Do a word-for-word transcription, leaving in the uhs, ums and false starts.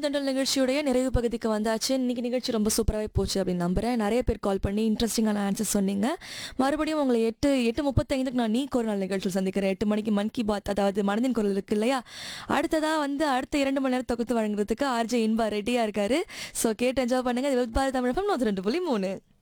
தென்றல் நிகழ்ச்சியுடைய நிறைவு பகுதிக்கு வந்தாச்சு. இன்னைக்கு நிகழ்ச்சி ரொம்ப சூப்பராகவே போச்சு அப்படின்னு நம்புறேன். நிறைய பேர் கால் பண்ணி இன்ட்ரெஸ்டிங்கான ஆன்சர் சொன்னீங்க. மறுபடியும் உங்களை எட்டு எட்டு முப்பத்தைந்துக்கு நான் நீ ஒரு நாள் நிகழ்ச்சியில் சந்திக்கிறேன். எட்டு மணிக்கு மன் கி பாத், அதாவது மனதின் குரல் இருக்கு இல்லையா, அடுத்ததாக வந்து அடுத்த இரண்டு மணி நேரம் தொகுத்து வழங்குறதுக்கு ஆர்ஜே இன்பா ரெடியாக இருக்காரு. ஸோ கேட்டு என்ஜாய் பண்ணுங்க. இது பாரத் தமிழ் எஃப்எம் நூற்றி ரெண்டு புள்ளி மூணு.